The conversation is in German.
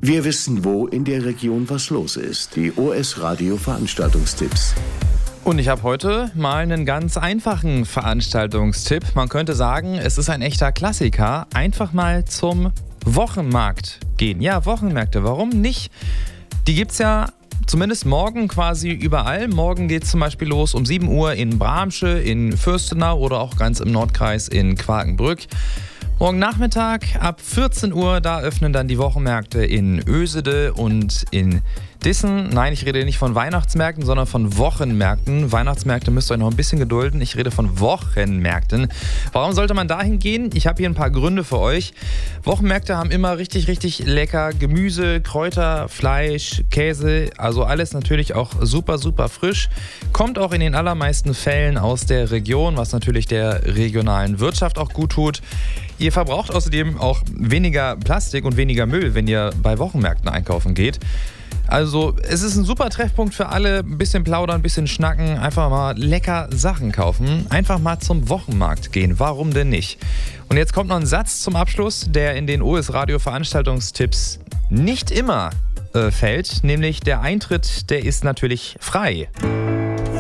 Wir wissen, wo in der Region was los ist. Die OS Radio Veranstaltungstipps. Und ich habe heute mal einen ganz einfachen Veranstaltungstipp. Man könnte sagen, es ist ein echter Klassiker. Einfach mal zum Wochenmarkt gehen. Ja, Wochenmärkte, warum nicht? Die gibt's ja zumindest morgen quasi überall. Morgen geht es zum Beispiel los um 7 Uhr in Bramsche, in Fürstenau oder auch ganz im Nordkreis in Quakenbrück. Morgen Nachmittag ab 14 Uhr, da öffnen dann die Wochenmärkte in Ösede und in Dissen. Nein, ich rede nicht von Weihnachtsmärkten, sondern von Wochenmärkten. Weihnachtsmärkte müsst ihr euch noch ein bisschen gedulden. Ich rede von Wochenmärkten. Warum sollte man dahin gehen? Ich habe hier ein paar Gründe für euch. Wochenmärkte haben immer richtig, richtig lecker Gemüse, Kräuter, Fleisch, Käse. Also alles natürlich auch super, super frisch. Kommt auch in den allermeisten Fällen aus der Region, was natürlich der regionalen Wirtschaft auch gut tut. Ihr verbraucht außerdem auch weniger Plastik und weniger Müll, wenn ihr bei Wochenmärkten einkaufen geht. Also es ist ein super Treffpunkt für alle, ein bisschen plaudern, ein bisschen schnacken, einfach mal lecker Sachen kaufen, einfach mal zum Wochenmarkt gehen, warum denn nicht? Und jetzt kommt noch ein Satz zum Abschluss, der in den OS Radio Veranstaltungstipps nicht immer fällt, nämlich der Eintritt, der ist natürlich frei.